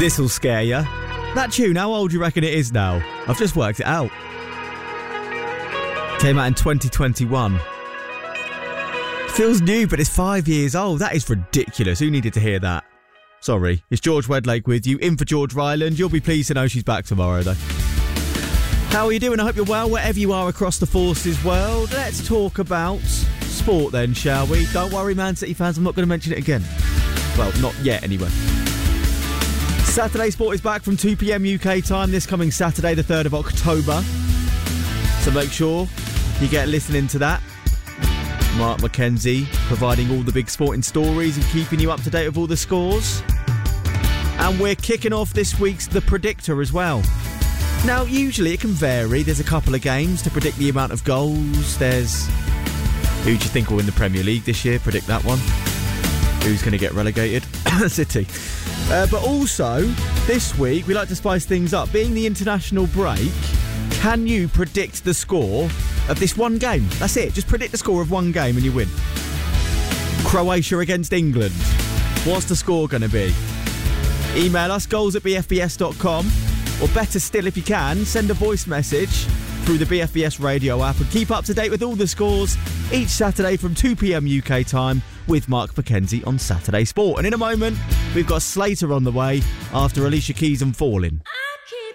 This'll scare you. That tune, how old do you reckon it is now? I've just worked it out. Came out in 2021. Feels new, but it's 5 years old. That is ridiculous. Who needed to hear that? Sorry. It's George Wedlake with you, in for George Ryland. You'll be pleased to know she's back tomorrow, though. How are you doing? I hope you're well, wherever you are across the Forces world. Let's talk about sport then, shall we? Don't worry, Man City fans, I'm not going to mention it again. Well, not yet, anyway. Saturday Sport is back from 2 p.m. UK time this coming Saturday, the 3rd of October. So make sure you get listening to that. Mark McKenzie providing all the big sporting stories and keeping you up to date with all the scores. And we're kicking off this week's The Predictor as well. Now, usually it can vary. There's a couple of games to predict the amount of goals. There's who do you think will win the Premier League this year? Predict that one. Who's going to get relegated? City. But also, this week, we like to spice things up. Being the international break, can you predict the score of this one game? That's it. Just predict the score of one game and you win. Croatia against England. What's the score going to be? Email us, goals@bfbs.com. Or better still, if you can, send a voice message through the BFBS radio app and keep up to date with all the scores each Saturday from 2 p.m. UK time with Mark McKenzie on Saturday Sport. And in a moment, we've got Slater on the way after Alicia Keys and Falling.